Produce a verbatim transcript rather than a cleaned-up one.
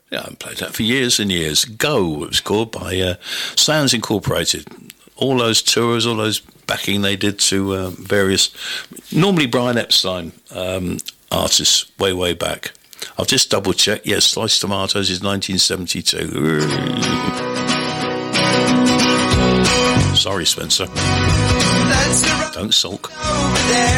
Yeah, I played that for years and years. Go, it was called, by uh, Sounds Incorporated. All those tours, all those backing they did to uh, various, normally Brian Epstein um, artists, way, way back. I've just double-checked. Yes, Sliced Tomatoes is nineteen seventy-two. Sorry, Spencer. Don't sulk.